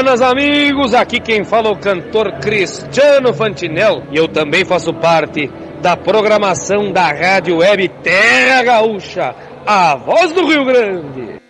Buenas, amigos, aqui quem fala é o cantor Cristiano Fantinel e eu também faço parte da programação da Rádio Web Terra Gaúcha, a voz do Rio Grande.